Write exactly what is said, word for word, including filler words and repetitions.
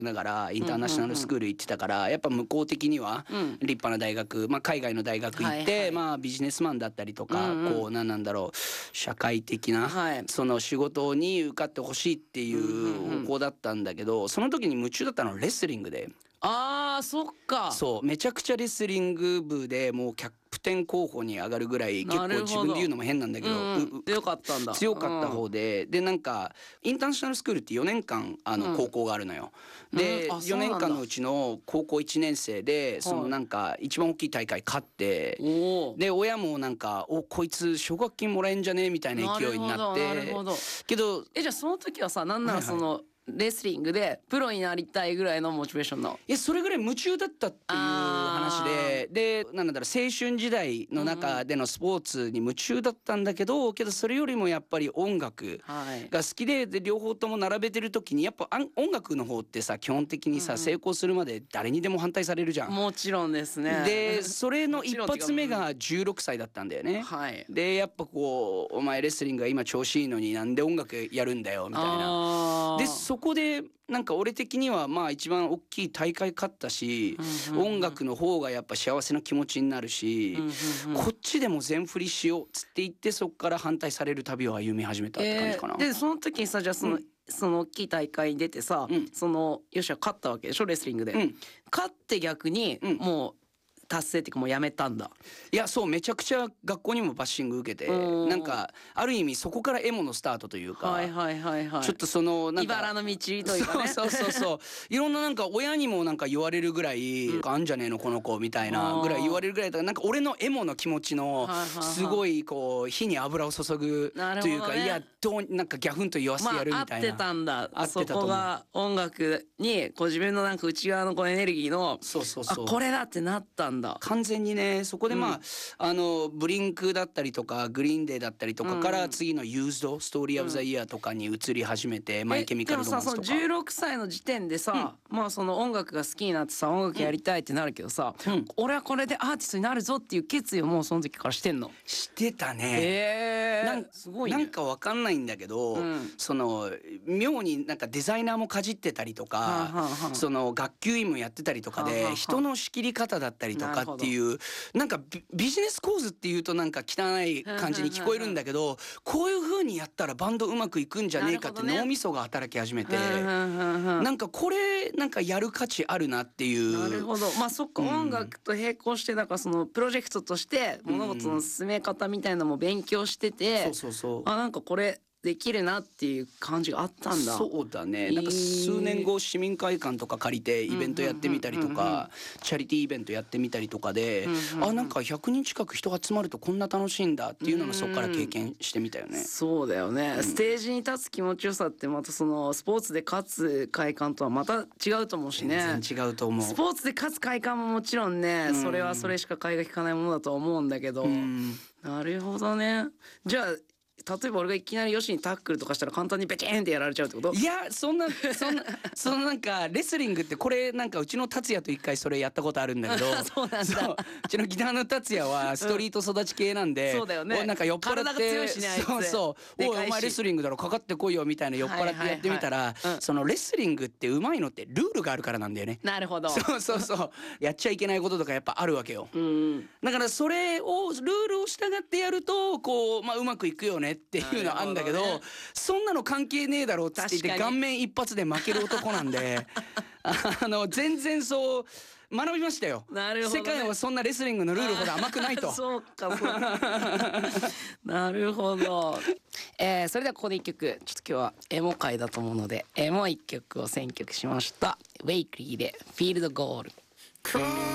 ながらインターナショナルスクール行ってたから、やっぱ向こう的には立派な大学、まあ、海外の大学行って、はいはい、まあ、ビジネスマンだったりとか、うんうん、こう何なんだろう、社会的な、はい、その仕事に受かってほしいっていう方向だったんだけど、うんうん、その時に夢中だったのはレスリングで。 あーそっか。 そうめちゃくちゃレスリング部でもうキャプテン候補に上がるぐらい、結構自分で言うのも変なんだけど、うんうん、強かったんだ。 強かった方で、うん、でなんかインターナショナルスクールってよねんかんあの高校があるのよ、うん、で、うん、よねんかんのうちの高校いちねんせいでそのなんか一番大きい大会勝って、はい、で親もなんかおこいつ奨学金もらえんじゃねえみたいな勢いになって。 なるほどけどえじゃあその時はさ、なんならその、はいはい、レスリングでプロになりたいぐらいのモチベーションの。 いやそれぐらい夢中だったっていう話で、でなんだろう、青春時代の中でのスポーツに夢中だったんだけど、うん、けどそれよりもやっぱり音楽が好きで、で両方とも並べてる時にやっぱ音楽の方ってさ基本的にさ、うん、成功するまで誰にでも反対されるじゃん。 もちろんですね。 でそれの一発目がじゅうろくさいだったんだよね、はい、でやっぱこうお前レスリングが今調子いいのになんで音楽やるんだよみたいな。でそこでなんか俺的にはまあ一番大きい大会勝ったし、うんうんうん、音楽の方がやっぱ幸せな気持ちになるし、うんうんうん、こっちでも全振りしようっつって言って、そこから反対される旅を歩み始めたって感じかな、 えー、でその時にさ、じゃあその、うん、その大きい大会に出てさ、うん、そのよっしゃ勝ったわけでしょレスリングで、うん、勝って逆にもう達成っていうかもうやめたんだ。 いやそうめちゃくちゃ学校にもバッシング受けて、なんかある意味そこからエモのスタートというか、はいはいはいはい、ちょっとそのなんか茨の道というかね、 そうそうそうそういろんななんか親にもなんか言われるぐらい、うん、あんじゃねえのこの子みたいなぐらい言われるぐらいだから、なんか俺のエモの気持ちのすごいこう火に油を注ぐというか、ね、いやどうなんかギャフンと言わせてやるみたいな、 まあ、合ってたんだ。 合ってたと思う。 そこが音楽にこう自分のなんか内側のこうエネルギーのそうそうそう、 あこれだってなったんだ完全にね。そこでまあ、うん、あのブリンクだったりとかグリーンデーだったりとかから次のユーズドストーリーオブザイヤーとかに移り始めて、うん、マイケミカルロマンスとか。 でもさそのじゅうろくさいの時点でさ、うん、まあその音楽が好きになってさ音楽やりたいってなるけどさ、うん、俺はこれでアーティストになるぞっていう決意をもうその時からしてんの？ してたね。 へーなんすごいね。なんかわかんないんだけど、うん、その妙になんかデザイナーもかじってたりとか、はあはあ、その学級委員もやってたりとかで、はあはあ、人の仕切り方だったりとかっていうなんか ビ, ビジネス構図っていうとなんか汚い感じに聞こえるんだけど、こういう風にやったらバンドうまくいくんじゃねえかって脳みそが働き始めて、なんかこれなんかやる価値あるなっていう。 なるほど。まあそっか、うん、音楽と並行してだからそのプロジェクトとして物事の進め方みたいなのも勉強してて、 うん、そうそうそう、 あなんかこれできるなっていう感じがあったんだ。 そうだね。なんか数年後市民会館とか借りてイベントやってみたりとか、チャリティーイベントやってみたりとかで、あなんかひゃくにん近く人が集まるとこんな楽しいんだっていうのがそこから経験してみたよね。 そうだよね、うん、ステージに立つ気持ちよさってまたそのスポーツで勝つ快感とはまた違うと思うしね。 全然違うと思う。 スポーツで勝つ快感ももちろんね、うん、それはそれしか買いが利かないものだと思うんだけど、うん、なるほどね。じゃあ例えば俺がいきなりヨシにタックルとかしたら簡単にベチーンってやられちゃうってこと？ いやそんなそんなそのなんかレスリングってこれなんかうちの達也と一回それやったことあるんだけどそうなんだ。 うちのギターの達也はストリート育ち系なんで、 うん、そうだよね。 なんか酔っ払って体が強いしねあいつ。 そうそうおいお前レスリングだろかかってこいよみたいな酔っ払ってやってみたら、はいはいはい、そのレスリングって上手いのってルールがあるからなんだよね。 なるほど。 そうそうそうやっちゃいけないこととかやっぱあるわけよ、うん、だからそれをルールを従ってやるとこう、まあ、うまくいくよねっていうのはあるんだけど、ね、そんなの関係ねえだろって言って顔面一発で負ける男なんであの全然そう学びましたよ。 なるほど、ね、 世界はそんなレスリングのルールほど甘くないとそうかそうかなるほど、えー、それではここで一曲ちょっと今日はエモ回だと思うのでエモ一曲を選曲しました。ウェイクリーでフィールドゴール。